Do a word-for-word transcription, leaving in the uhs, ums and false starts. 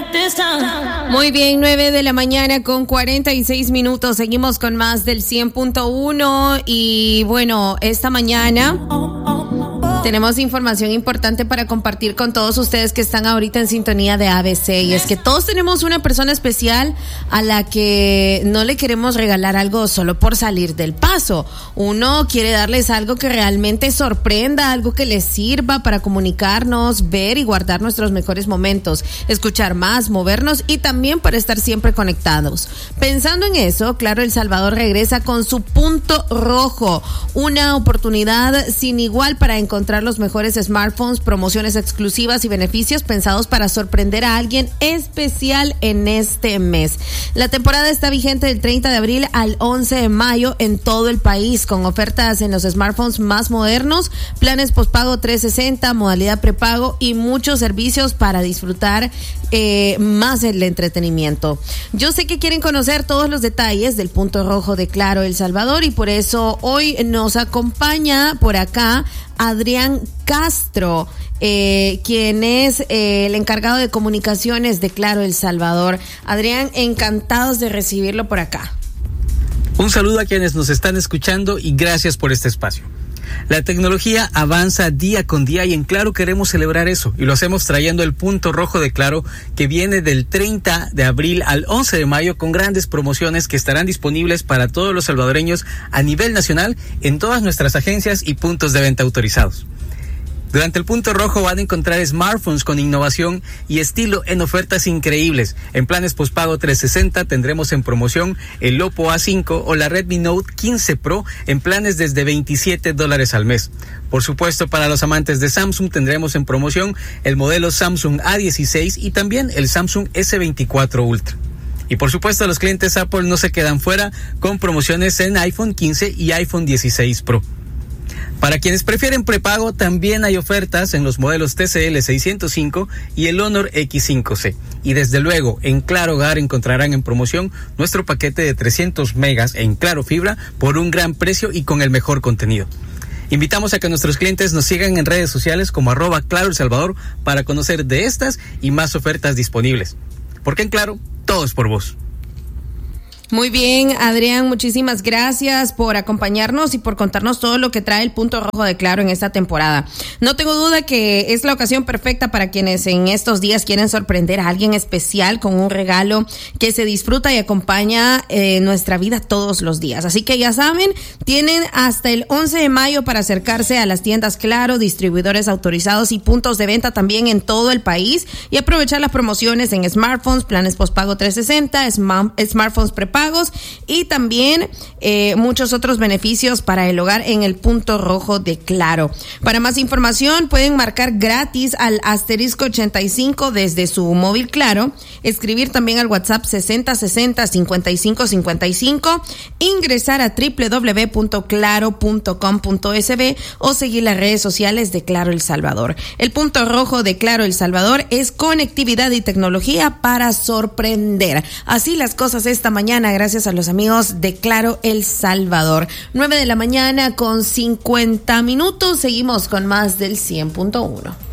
Muy bien, nueve de la mañana con cuarenta y seis minutos. Seguimos con más del cien punto uno y bueno, esta mañana tenemos información importante para compartir con todos ustedes que están ahorita en sintonía de A B C, y es que todos tenemos una persona especial a la que no le queremos regalar algo solo por salir del paso. Uno quiere darles algo que realmente sorprenda, algo que les sirva para comunicarnos, ver y guardar nuestros mejores momentos, escuchar más, movernos y también para estar siempre conectados. Pensando en eso, Claro El Salvador regresa con su punto rojo, una oportunidad sin igual para encontrar los mejores smartphones, promociones exclusivas y beneficios pensados para sorprender a alguien especial en este mes. La temporada está vigente del treinta de abril al once de mayo en todo el país, con ofertas en los smartphones más modernos, planes postpago trescientos sesenta, modalidad prepago y muchos servicios para disfrutar eh, más el entretenimiento. Yo sé que quieren conocer todos los detalles del punto rojo de Claro El Salvador y por eso hoy nos acompaña por acá Adrián Castro, eh, quien es eh, el encargado de comunicaciones de Claro El Salvador. Adrián, encantados de recibirlo por acá. Un saludo a quienes nos están escuchando y gracias por este espacio. La tecnología avanza día con día y en Claro queremos celebrar eso y lo hacemos trayendo el punto rojo de Claro, que viene del treinta de abril al once de mayo con grandes promociones que estarán disponibles para todos los salvadoreños a nivel nacional en todas nuestras agencias y puntos de venta autorizados. Durante el punto rojo van a encontrar smartphones con innovación y estilo en ofertas increíbles. En planes postpago trescientos sesenta tendremos en promoción el Oppo A cinco o la Redmi Note quince Pro en planes desde veintisiete dólares al mes. Por supuesto, para los amantes de Samsung tendremos en promoción el modelo Samsung A dieciséis y también el Samsung ese veinticuatro Ultra. Y por supuesto, los clientes Apple no se quedan fuera con promociones en iPhone quince y iPhone dieciséis Pro. Para quienes prefieren prepago, también hay ofertas en los modelos T C L seiscientos cinco y el Honor X cinco C. Y desde luego, en Claro Hogar encontrarán en promoción nuestro paquete de trescientos megas en Claro Fibra por un gran precio y con el mejor contenido. Invitamos a que nuestros clientes nos sigan en redes sociales como arroba Claro El Salvador para conocer de estas y más ofertas disponibles. Porque en Claro, todo es por vos. Muy bien, Adrián, muchísimas gracias por acompañarnos y por contarnos todo lo que trae el punto rojo de Claro en esta temporada. No tengo duda que es la ocasión perfecta para quienes en estos días quieren sorprender a alguien especial con un regalo que se disfruta y acompaña eh, nuestra vida todos los días. Así que ya saben, tienen hasta el once de mayo para acercarse a las tiendas Claro, distribuidores autorizados y puntos de venta también en todo el país y aprovechar las promociones en smartphones, planes postpago trescientos sesenta, smart, smartphones prepagos y también eh, muchos otros beneficios para el hogar en el punto rojo de Claro. Para más información pueden marcar gratis al asterisco ochenta y cinco desde su móvil Claro, escribir también al WhatsApp sesenta sesenta cincuenta y cinco cincuenta y cinco, ingresar a doble u doble u doble u punto claro punto com punto es be o seguir las redes sociales de Claro El Salvador. El punto rojo de Claro El Salvador es conectividad y tecnología para sorprender. Así las cosas esta mañana, gracias a los amigos de Claro El Salvador. nueve de la mañana con cincuenta minutos. Seguimos con más del cien punto uno.